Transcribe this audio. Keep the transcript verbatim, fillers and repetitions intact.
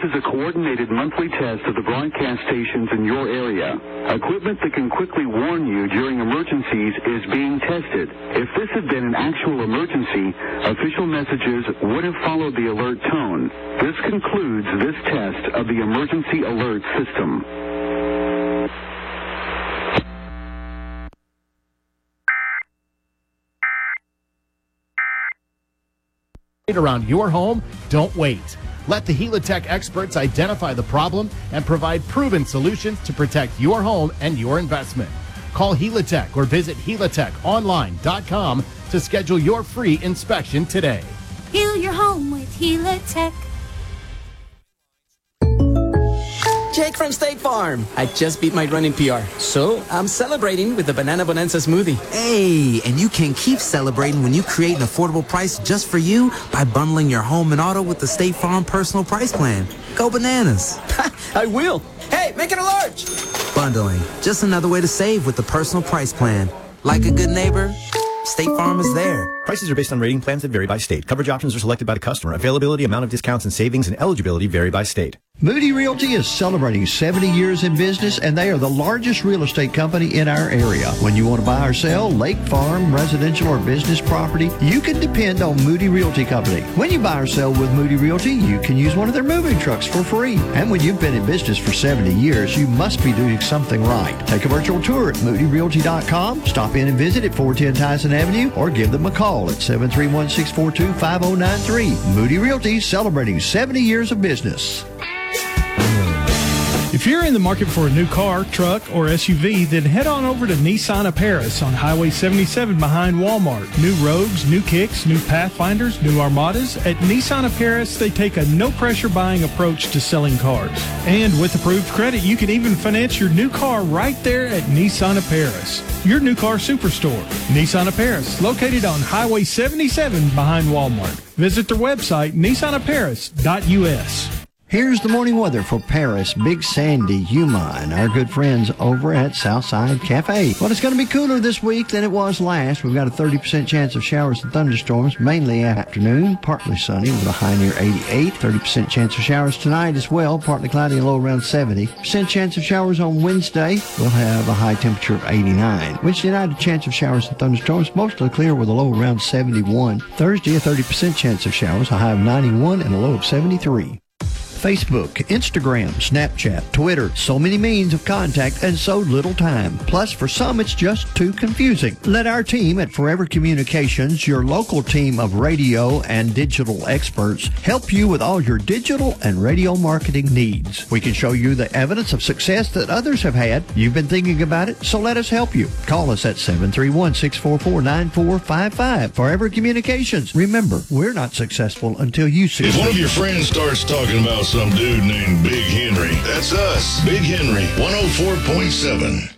is a coordinated monthly test of the broadcast stations in your area. Equipment that can quickly warn you during emergencies is being tested. If this had been an actual emergency, official messages would have followed the alert tone. This concludes this test of the emergency alert system. Around your home, don't wait. Let the Helitech experts identify the problem and provide proven solutions to protect your home and your investment. Call Helitech or visit helitech online dot com to schedule your free inspection today. Heal your home with Helitech. Jake from State Farm. I just beat my running P R, so I'm celebrating with the Banana Bonanza smoothie. Hey, and you can keep celebrating when you create an affordable price just for you by bundling your home and auto with the State Farm Personal Price Plan. Go bananas. I will. Hey, make it a large. Bundling, just another way to save with the Personal Price Plan. Like a good neighbor, State Farm is there. Prices are based on rating plans that vary by state. Coverage options are selected by the customer. Availability, amount of discounts and savings, and eligibility vary by state. Moody Realty is celebrating seventy years in business, and they are the largest real estate company in our area. When you want to buy or sell lake, farm, residential, or business property, you can depend on Moody Realty Company. When you buy or sell with Moody Realty, you can use one of their moving trucks for free. And when you've been in business for seventy years, you must be doing something right. Take a virtual tour at moody realty dot com, stop in and visit at four ten Tyson Avenue, or give them a call at seven three one, six four two, five oh nine three. Moody Realty, celebrating seventy years of business. If you're in the market for a new car, truck, or S U V, then head on over to Nissan of Paris on Highway seventy-seven behind Walmart. New Rogues, new Kicks, new Pathfinders, new Armadas. At Nissan of Paris, they take a no-pressure buying approach to selling cars. And with approved credit, you can even finance your new car right there at Nissan of Paris, your new car superstore. Nissan of Paris, located on Highway seventy-seven behind Walmart. Visit their website, nissan of paris dot u s. Here's the morning weather for Paris, Big Sandy, Yuma, and our good friends over at Southside Cafe. Well, it's going to be cooler this week than it was last. We've got a thirty percent chance of showers and thunderstorms, mainly afternoon, partly sunny with a high near eighty-eight. thirty percent chance of showers tonight as well, partly cloudy and low around seventy. Percent chance of showers on Wednesday. We'll have a high temperature of eighty-nine. Wednesday night, a chance of showers and thunderstorms, mostly clear with a low around seventy-one. Thursday, a thirty percent chance of showers, a high of ninety-one and a low of seventy-three. Facebook, Instagram, Snapchat, Twitter, so many means of contact and so little time. Plus, for some, it's just too confusing. Let our team at Forever Communications, your local team of radio and digital experts, help you with all your digital and radio marketing needs. We can show you the evidence of success that others have had. You've been thinking about it, so let us help you. Call us at seven three one, six four four, nine four five five. Forever Communications. Remember, we're not successful until you succeed. If one of your friends starts talking about some dude named Big Henry, that's us, Big Henry, one oh four point seven.